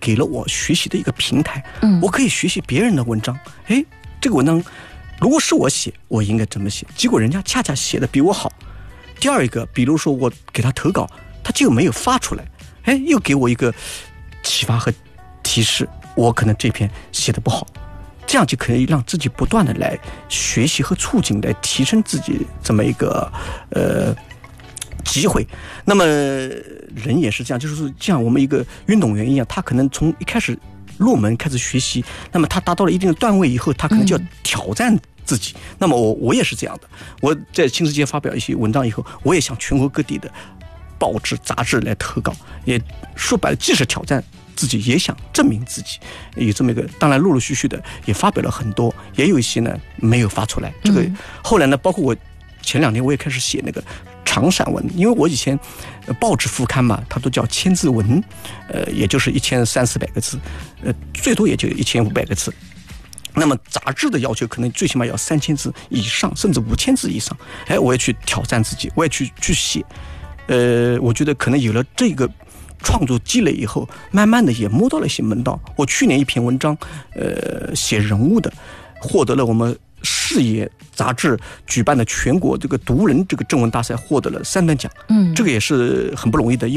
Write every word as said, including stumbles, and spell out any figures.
给了我学习的一个平台，嗯，我可以学习别人的文章，哎，这个文章如果是我写，我应该怎么写？结果人家恰恰写的比我好。第二一个，比如说我给他投稿，他就没有发出来，哎，又给我一个启发和提示，我可能这篇写的不好，这样就可以让自己不断的来学习和促进，来提升自己这么一个呃机会。那么人也是这样，就是像我们一个运动员一样，他可能从一开始入门开始学习，那么他达到了一定的段位以后，他可能就要挑战自己。嗯、那么我我也是这样的，我在新世界发表一些文章以后，我也向全国各地的报纸杂志来投稿，也说白了既是挑战自己，也想证明自己，有这么一个。当然陆陆续续的也发表了很多，也有一些呢没有发出来。这个后来呢，包括我前两年我也开始写那个长散文，因为我以前报纸副刊嘛，它都叫千字文，呃，也就是一千三四百个字，呃，最多也就一千五百个字。那么杂志的要求可能最起码要三千字以上，甚至五千字以上。哎，我也去挑战自己，我也去去写。呃，我觉得可能有了这个创作积累以后，慢慢的也摸到了一些门道。我去年一篇文章，呃，写人物的，获得了我们视野杂志举办的全国这个读人这个征文大赛，获得了三等奖。嗯，这个也是很不容易的。因为